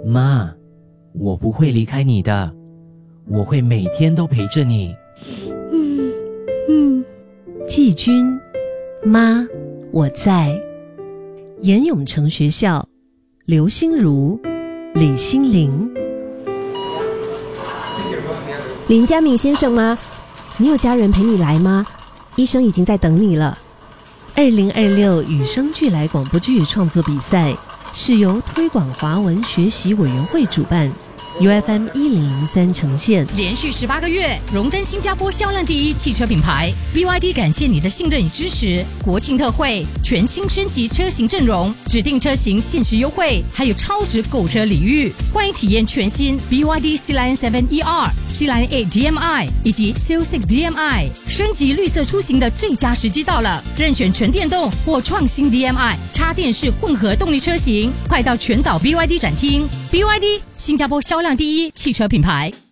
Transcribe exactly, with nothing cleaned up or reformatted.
妈，我不会离开你的，我会每天都陪着你。 嗯嗯，季军，妈，我在。严永成学校，刘心如、李心凌。 林家敏先生吗？你有家人陪你来吗？医生已经在等你了。 二零二六与生俱来广播剧创作比赛是由推广华文学习委员会主办，U F M 一零零三呈现， 连续十八个月荣登新加坡销量第一汽车品牌。B Y D 感谢你的信任与支持。国庆特惠，全新升级车型阵容，指定车型限时优惠，还有超值购车礼遇。欢迎体验全新 B Y D C Line 七 E R、C Line 八 D M I 以及 C O 六 D M I， 升级绿色出行的最佳时机到了。任选纯电动或创新 D M I 插电式混合动力车型，快到全岛 B Y D 展厅。B Y D 新加坡销量第一汽车品牌。